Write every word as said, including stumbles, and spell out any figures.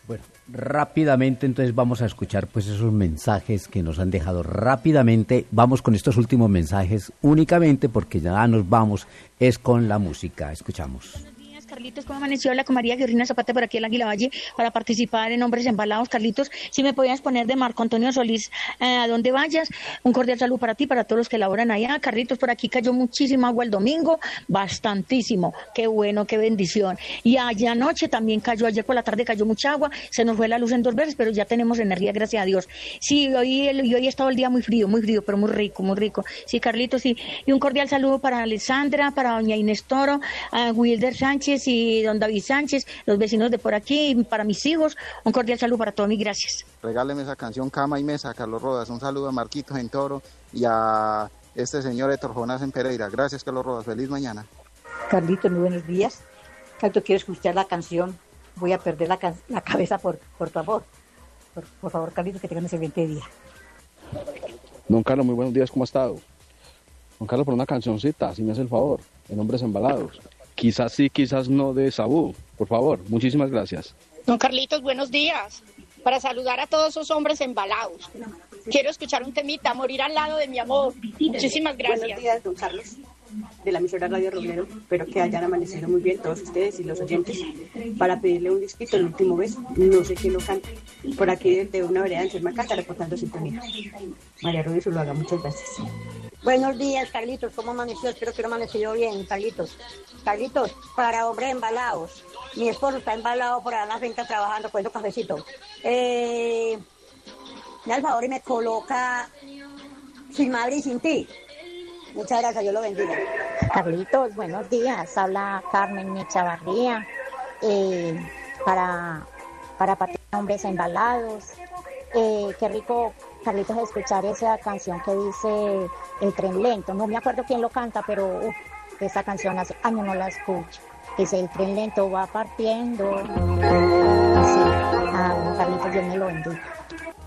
Bueno, rápidamente entonces vamos a escuchar pues esos mensajes que nos han dejado rápidamente. Vamos con estos últimos mensajes únicamente porque ya nos vamos, es con la música. Escuchamos. Carlitos, ¿cómo amaneció? Habla con María Guerrina Zapata por aquí en Águila Valle para participar en Hombres Embalados. Carlitos, si me podías poner de Marco Antonio Solís, eh, a donde vayas, un cordial saludo para ti, para todos los que laboran allá. Carlitos, por aquí cayó muchísima agua el domingo, bastantísimo, qué bueno, qué bendición. Y allá anoche también cayó, ayer por la tarde cayó mucha agua, se nos fue la luz en dos veces, pero ya tenemos energía, gracias a Dios. Sí, hoy, el, hoy ha estado el día muy frío, muy frío, pero muy rico, muy rico. Sí, Carlitos, sí. Y un cordial saludo para Alessandra, para doña Inés Toro, a Wilder Sánchez y don David Sánchez, los vecinos de por aquí, y para mis hijos, un cordial saludo para todos y gracias. Regáleme esa canción Cama y Mesa, Carlos Rodas, un saludo a Marquitos en Toro y a este señor Héctor Jonás en Pereira. Gracias, Carlos Rodas, feliz mañana. Carlitos, muy buenos días. Carlitos, quiero escuchar la canción, voy a perder la, can- la cabeza por, por tu amor. Por, por favor, Carlitos, que tengan un excelente día. Don Carlos, muy buenos días, ¿cómo ha estado? Don Carlos, por una cancioncita, si me hace el favor, en Hombres Embalados. Quizás sí, quizás no de Sabú, por favor, muchísimas gracias. Don Carlitos, buenos días. Para saludar a todos esos hombres embalados. Quiero escuchar un temita, Morir al lado de mi amor. Muchísimas gracias. Buenos días, don Carlos, de la emisora Radio Romero. Espero que hayan amanecido muy bien todos ustedes y los oyentes. Para pedirle un disquito, el último beso, no sé quién lo canta. Por aquí desde una vereda en Sermacata, reportando sintonía. María Rubio lo haga, muchas gracias. Buenos días, Carlitos, ¿cómo amaneció? Espero que lo amaneció bien, Carlitos. Carlitos, para hombres embalados. Mi esposo está embalado por allá en la finca trabajando, cogiendo cafecito. Eh, me da el favor y me coloca Sin Madre y Sin Ti. Muchas gracias, Dios lo bendiga. Carlitos, buenos días. Habla Carmen Echavarría. Eh, para, para partir hombres embalados. Eh, qué rico, Carlitos, escuchar esa canción que dice El Tren Lento. No me acuerdo quién lo canta, pero uf, esa canción hace años no la escucho. Dice, el tren lento va partiendo. Así, ah, Carlitos, Dios me lo bendiga.